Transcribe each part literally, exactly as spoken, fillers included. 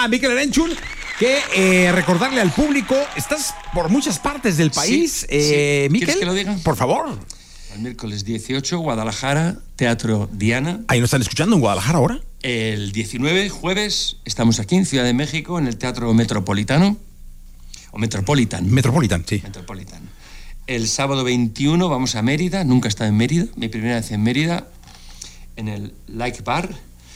a Mikel Erenchun, que eh, recordarle al público, estás por muchas partes del país. Sí, eh, sí. Mikel, ¿Quieres que lo diga? Por favor. El miércoles dieciocho, Guadalajara, Teatro Diana. Ahí nos están escuchando en Guadalajara ahora. El diecinueve, jueves, estamos aquí en Ciudad de México, en el Teatro Metropolitano. O Metropolitan. Metropolitan, sí. Metropolitan. El sábado veintiuno vamos a Mérida. Nunca he estado en Mérida. Mi primera vez en Mérida. En el Like Bar.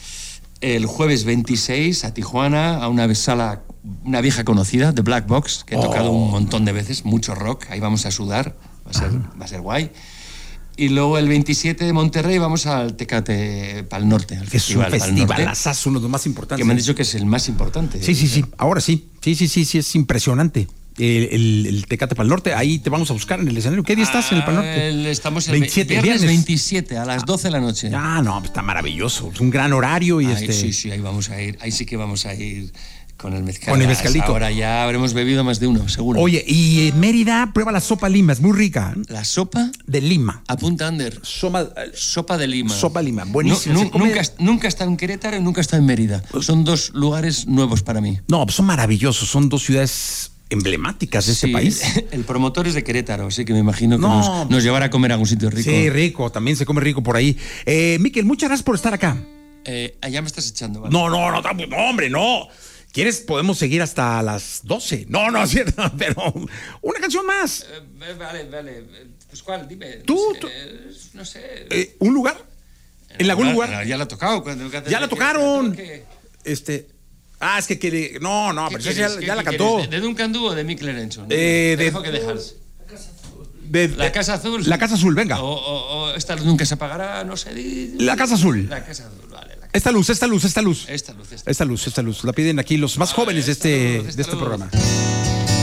El jueves veintiséis a Tijuana, a una sala, una vieja conocida, The Black Box, que he tocado oh. un montón de veces, mucho rock. Ahí vamos a sudar. Va a ser, va a ser guay. Y luego el veintisiete de Monterrey vamos al Tecate Pal Norte, al es festival un festivalazazo, uno de los más importantes. Que me han dicho que es el más importante. Sí, sí, sí, ahora sí. Sí, sí, sí, sí, es impresionante. El, el, el Tecate Pal Norte, ahí te vamos a buscar en el escenario. ¿Qué día estás en el Pal Norte? El, estamos el veintisiete, viernes, viernes veintisiete a las doce de la noche. Ah, no, está maravilloso. Es un gran horario y Ay, este. Sí, sí, ahí vamos a ir. Ahí sí que vamos a ir con el mezcal. Con el mezcalito. Ahora ya habremos bebido más de uno, seguro. Oye, y en Mérida prueba la sopa Lima, es muy rica. La sopa de Lima. Apunta Ander. Sopa, sopa de Lima. Sopa Lima, buenísima. No, no, come... nunca, nunca he estado en Querétaro y nunca he estado en Mérida. Son dos lugares nuevos para mí. No, son maravillosos. Son dos ciudades emblemáticas de sí, este país. El promotor es de Querétaro, así que me imagino que no, nos, nos llevará a comer a algún sitio rico. Sí, rico, también se come rico por ahí. Eh, Mikel, muchas gracias por estar acá. Eh, allá me estás echando, ¿vale? No, no, no, no, hombre, no. ¿Quieres? Podemos seguir hasta las doce. No, no, es cierto, pero una canción más. Eh, vale, vale. Pues ¿cuál? Dime. ¿Tú? No sé. tú no sé. Eh, ¿Un lugar? ¿En, ¿En algún la, lugar? La, ya la ha tocado. Cuando, ya la tocaron. Que, este... Ah, es que quiere... No, no, pero ya, ya la cantó. ¿De, ¿De Duncan Du o de Mikel Erenchun? Eh, Te de... dejo que dejas. La Casa Azul. De, de, la Casa Azul. La Casa Azul, venga. O, o, o esta luz nunca se apagará, no sé. Di, la Casa Azul. La Casa Azul, vale. La casa esta luz, esta luz, esta luz. Esta luz, esta, esta luz, esta luz. La piden aquí los más jóvenes de este, luz, de este luz. programa.